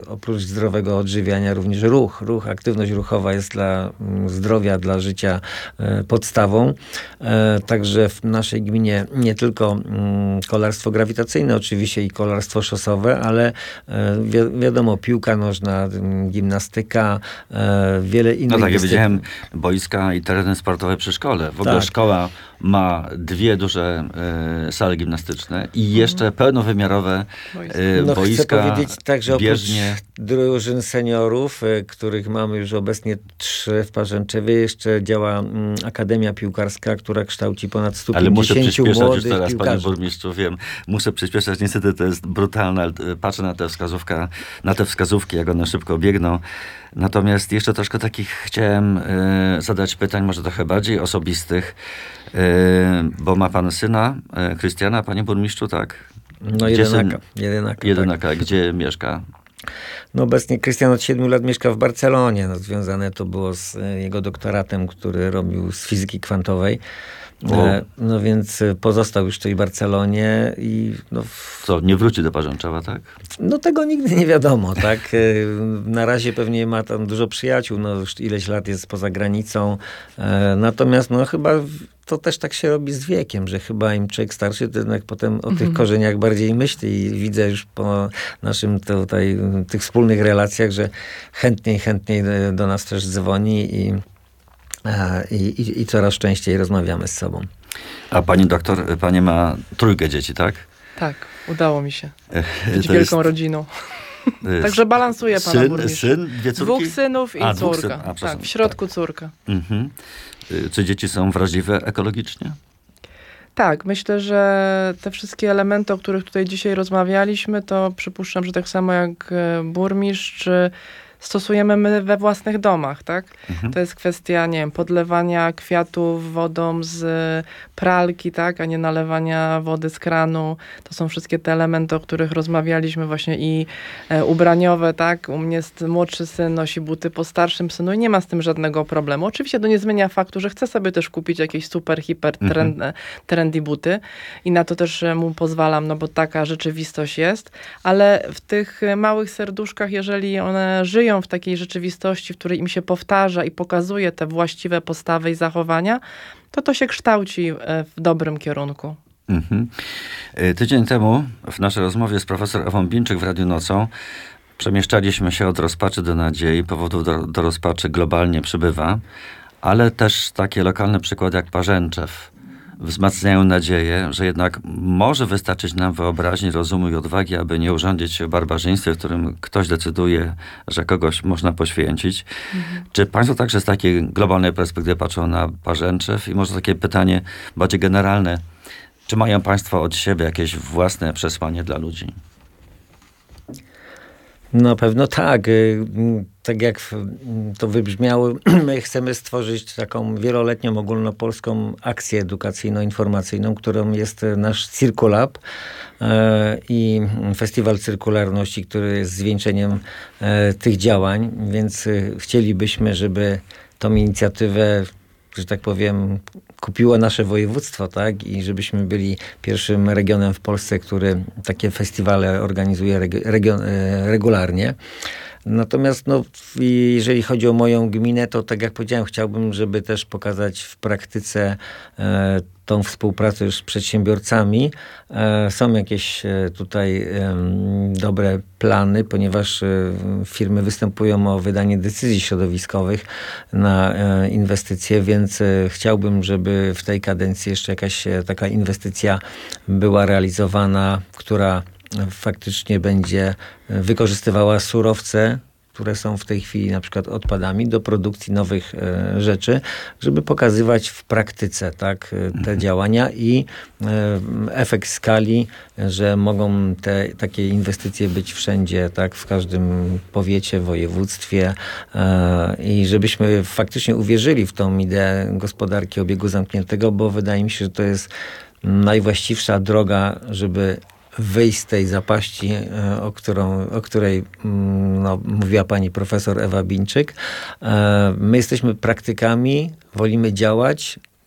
oprócz zdrowego odżywiania również ruch. Aktywność ruchowa jest dla zdrowia, dla życia podstawą. Także w naszej gminie nie tylko kolarstwo grawitacyjne oczywiście i kolarstwo szosowe, ale wiadomo, piłka nożna, gimnastyka, wiele innych No tak, ja dyscyplin. widziałem boiska i tereny sportowe przy szkole. W ogóle Tak. szkoła ma 2 duże sale gimnastyczne i jeszcze pełnowymiarowe boiska, chcę powiedzieć tak, że bieżnie. oprócz drużyn seniorów, których mamy już obecnie 3 w Parzęczewie, jeszcze działa Akademia Piłkarska, która kształci ponad 150 Ale muszę przyspieszać już młodych teraz, panie piłkarzy. burmistrzu, wiem. Muszę przyspieszać, niestety to jest brutalne, ale patrzę na te wskazówki, jak one szybko biegną. Natomiast jeszcze troszkę takich chciałem zadać pytań, może trochę bardziej osobistych, bo ma pan syna, Krystiana, panie burmistrzu, tak? No Gdzie jedynaka. Tak. Gdzie mieszka? No obecnie Krystian od 7 lat mieszka w Barcelonie. No, związane to było z jego doktoratem, który robił z fizyki kwantowej. No więc pozostał już w tej Barcelonie i Co, nie wróci do Parzęczewa, tak? no tego nigdy nie wiadomo, tak? Na razie pewnie ma tam dużo przyjaciół, no już ileś lat jest poza granicą. Natomiast no chyba to też tak się robi z wiekiem, że chyba im człowiek starszy, to jednak potem o tych korzeniach bardziej myśli i widzę już po naszym tutaj tych wspólnych relacjach, że chętniej do nas też dzwoni i coraz częściej rozmawiamy z sobą. A pani doktor, pani ma 3 dzieci, tak? Tak, udało mi się być To wielką rodziną. Także balansuję pana burmistrzu. Syn, 2 córki? 2 synów i dwóch córka. przepraszam. Tak, w środku córka. Mhm. Czy dzieci są wrażliwe ekologicznie? Tak, myślę, że te wszystkie elementy, o których tutaj dzisiaj rozmawialiśmy, to przypuszczam, że tak samo jak burmistrz, stosujemy my we własnych domach, tak? To jest kwestia, nie wiem, podlewania kwiatów wodą z pralki, tak? A nie nalewania wody z kranu. To są wszystkie te elementy, o których rozmawialiśmy właśnie i ubraniowe, tak? U mnie jest młodszy syn, nosi buty po starszym synu i nie ma z tym żadnego problemu. Oczywiście to nie zmienia faktu, że chcę sobie też kupić jakieś super, hiper trendy buty i na to też mu pozwalam, no bo taka rzeczywistość jest, ale w tych małych serduszkach, jeżeli one żyją w takiej rzeczywistości, w której im się powtarza i pokazuje te właściwe postawy i zachowania, to się kształci w dobrym kierunku. Tydzień temu w naszej rozmowie z profesor Ewą Bińczyk w Radiu Nocą przemieszczaliśmy się od rozpaczy do nadziei. Powodów do rozpaczy globalnie przybywa, ale też takie lokalne przykłady jak Parzęczew wzmacniają nadzieję, że jednak może wystarczyć nam wyobraźni, rozumu i odwagi, aby nie urządzić się w barbarzyństwie, w którym ktoś decyduje, że kogoś można poświęcić. Czy państwo także z takiej globalnej perspektywy patrzą na Parzęczew? I może takie pytanie bardziej generalne. Czy mają państwo od siebie jakieś własne przesłanie dla ludzi? Na pewno tak. Tak jak to wybrzmiało, my chcemy stworzyć taką wieloletnią ogólnopolską akcję edukacyjno-informacyjną, którą jest nasz Circulab i Festiwal Cyrkularności, który jest zwieńczeniem tych działań, więc chcielibyśmy, żeby tą inicjatywę, że tak powiem, kupiło nasze województwo, tak? I żebyśmy byli pierwszym regionem w Polsce, który takie festiwale organizuje regularnie. Natomiast jeżeli chodzi o moją gminę, to tak jak powiedziałem, chciałbym, żeby też pokazać w praktyce tą współpracę już z przedsiębiorcami. Są jakieś tutaj dobre plany, ponieważ firmy występują o wydanie decyzji środowiskowych na inwestycje, więc chciałbym, żeby w tej kadencji jeszcze jakaś taka inwestycja była realizowana, która faktycznie będzie wykorzystywała surowce, które są w tej chwili na przykład odpadami, do produkcji nowych rzeczy, żeby pokazywać w praktyce, tak, te działania i efekt skali, że mogą takie inwestycje być wszędzie, tak, w każdym powiecie, województwie i żebyśmy faktycznie uwierzyli w tą ideę gospodarki obiegu zamkniętego, bo wydaje mi się, że to jest najwłaściwsza droga, żeby wyjść z tej zapaści, o której mówiła pani profesor Ewa Bińczyk. My jesteśmy praktykami, wolimy działać,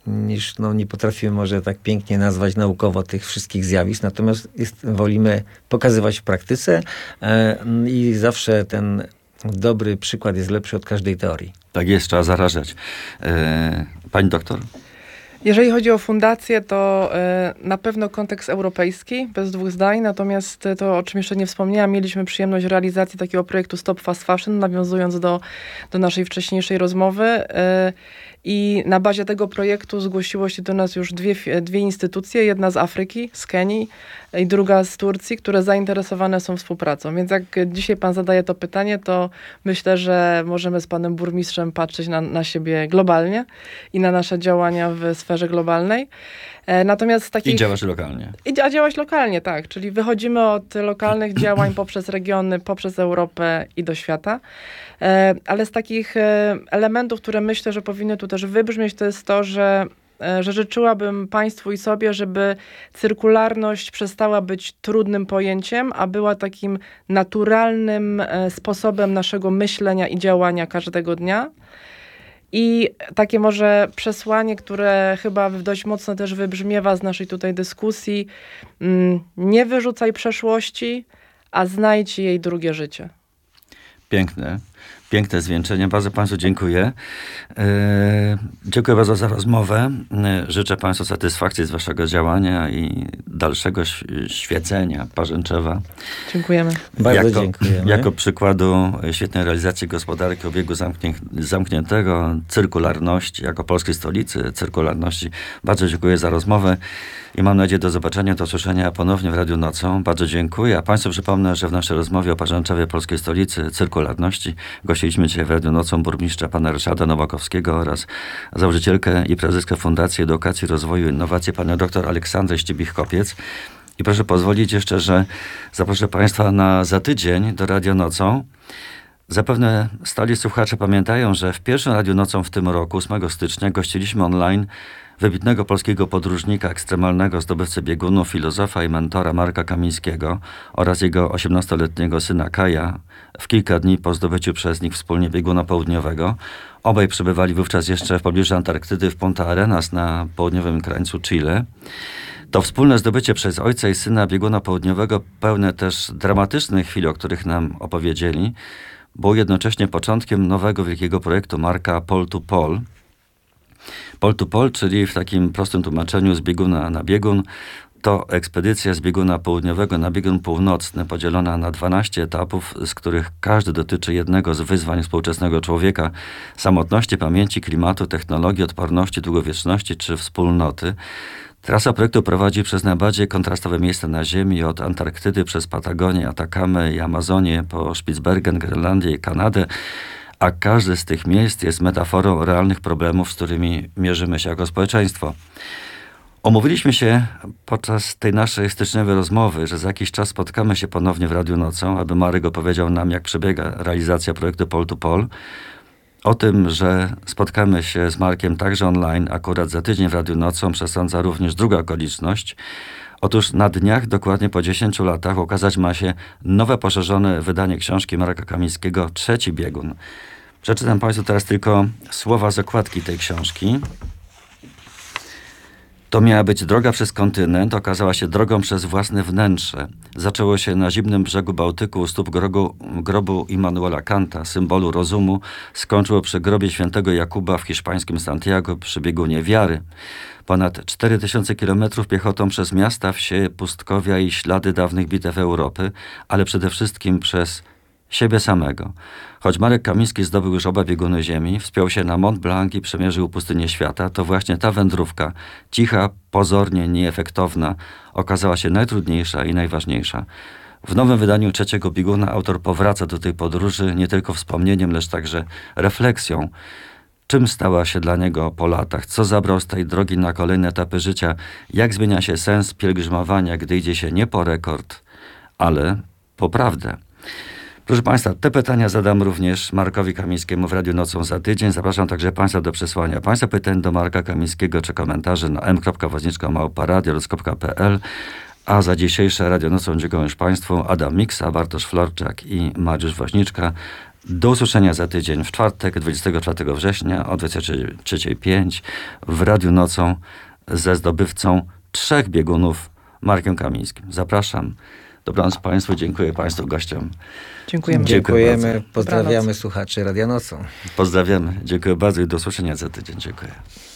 niż nie potrafimy może tak pięknie nazwać naukowo tych wszystkich zjawisk, natomiast wolimy pokazywać w praktyce i zawsze ten dobry przykład jest lepszy od każdej teorii. Tak jest, trzeba zarażać. Pani doktor? Jeżeli chodzi o fundację, to na pewno kontekst europejski, bez dwóch zdań, natomiast to, o czym jeszcze nie wspomniałam, mieliśmy przyjemność realizacji takiego projektu Stop Fast Fashion, nawiązując do naszej wcześniejszej rozmowy. I na bazie tego projektu zgłosiło się do nas już dwie instytucje, jedna z Afryki, z Kenii i druga z Turcji, które zainteresowane są współpracą. Więc jak dzisiaj pan zadaje to pytanie, to myślę, że możemy z panem burmistrzem patrzeć na siebie globalnie i na nasze działania w sferze globalnej. Natomiast takich... I działać lokalnie. A działać lokalnie, tak. Czyli wychodzimy od lokalnych działań poprzez regiony, poprzez Europę i do świata. Ale z takich elementów, które myślę, że powinny tu też wybrzmieć, to jest to, że życzyłabym państwu i sobie, żeby cyrkularność przestała być trudnym pojęciem, a była takim naturalnym sposobem naszego myślenia i działania każdego dnia. I takie może przesłanie, które chyba dość mocno też wybrzmiewa z naszej tutaj dyskusji, nie wyrzucaj przeszłości, a znajdź jej drugie życie. Piękne zwieńczenie. Bardzo Państwu dziękuję. Dziękuję bardzo za rozmowę. Życzę Państwu satysfakcji z Waszego działania i dalszego świecenia Parzęczewa. Dziękujemy. Bardzo dziękujemy. Jako przykładu świetnej realizacji gospodarki obiegu zamkniętego, cyrkularności, jako polskiej stolicy cyrkularności. Bardzo dziękuję za rozmowę i mam nadzieję do zobaczenia, do usłyszenia ponownie w Radiu Nocą. Bardzo dziękuję. A Państwu przypomnę, że w naszej rozmowie o Parzęczewie, polskiej stolicy cyrkularności gościliśmy dzisiaj w Radiu Nocą burmistrza pana Ryszarda Nowakowskiego oraz założycielkę i prezeskę Fundacji Edukacji, Rozwoju i Innowacji panią dr Aleksandrę Ścibich-Kopiec. I proszę pozwolić jeszcze, że zaproszę Państwa za tydzień do Radio Nocą. Zapewne stali słuchacze pamiętają, że w pierwszym Radiu Nocą w tym roku, 8 stycznia, gościliśmy online wybitnego polskiego podróżnika ekstremalnego, zdobywcę biegunów, filozofa i mentora Marka Kamińskiego oraz jego 18-letniego syna Kaja w kilka dni po zdobyciu przez nich wspólnie bieguna południowego. Obaj przebywali wówczas jeszcze w pobliżu Antarktydy w Punta Arenas na południowym krańcu Chile. To wspólne zdobycie przez ojca i syna bieguna południowego, pełne też dramatycznych chwil, o których nam opowiedzieli, było jednocześnie początkiem nowego wielkiego projektu Marka Pole to Pole. Pole to Pole, czyli w takim prostym tłumaczeniu z bieguna na biegun, to ekspedycja z bieguna południowego na biegun północny, podzielona na 12 etapów, z których każdy dotyczy jednego z wyzwań współczesnego człowieka: samotności, pamięci, klimatu, technologii, odporności, długowieczności czy wspólnoty. Trasa projektu prowadzi przez najbardziej kontrastowe miejsca na Ziemi, od Antarktydy przez Patagonię, Atakamę i Amazonię, po Spitsbergen, Grenlandię i Kanadę, a każde z tych miejsc jest metaforą realnych problemów, z którymi mierzymy się jako społeczeństwo. Omówiliśmy się podczas tej naszej styczniowej rozmowy, że za jakiś czas spotkamy się ponownie w Radiu Nocą, aby Marek opowiedział nam, jak przebiega realizacja projektu Pole to Pole. O tym, że spotkamy się z Markiem także online, akurat za tydzień w Radiu Nocą, przesądza również druga okoliczność. Otóż na dniach, dokładnie po 10 latach, ukazać ma się nowe, poszerzone wydanie książki Marka Kamińskiego „Trzeci biegun”. Przeczytam Państwu teraz tylko słowa z okładki tej książki. To miała być droga przez kontynent, okazała się drogą przez własne wnętrze. Zaczęło się na zimnym brzegu Bałtyku u stóp grobu Immanuela Kanta, symbolu rozumu. Skończyło przy grobie świętego Jakuba w hiszpańskim Santiago, przy biegunie wiary. Ponad 4000 kilometrów piechotą przez miasta, wsie, pustkowia i ślady dawnych bitew Europy, ale przede wszystkim przez siebie samego. Choć Marek Kamiński zdobył już oba bieguny ziemi, wspiął się na Mont Blanc i przemierzył pustynię świata, to właśnie ta wędrówka, cicha, pozornie nieefektowna, okazała się najtrudniejsza i najważniejsza. W nowym wydaniu trzeciego bieguna autor powraca do tej podróży nie tylko wspomnieniem, lecz także refleksją. Czym stała się dla niego po latach? Co zabrał z tej drogi na kolejne etapy życia? Jak zmienia się sens pielgrzymowania, gdy idzie się nie po rekord, ale po prawdę? Proszę Państwa, te pytania zadam również Markowi Kamińskiemu w Radiu Nocą za tydzień. Zapraszam także Państwa do przesłania Państwa pytań do Marka Kamińskiego czy komentarzy na m.woźniczka@radio.pl. A za dzisiejsze Radio Nocą dziękuję już Państwu Adam Miksa, Bartosz Florczak i Mariusz Woźniczka. Do usłyszenia za tydzień w czwartek, 24 września o 23:05 w Radiu Nocą ze zdobywcą 3 biegunów Markiem Kamińskim. Zapraszam. Dobranoc Państwu, dziękuję Państwu gościom. Dziękujemy. Dziękujemy, bardzo. pozdrawiamy Dobranoc. słuchaczy Radia Nocą. Pozdrawiamy. Dziękuję bardzo i do usłyszenia za tydzień. Dziękuję.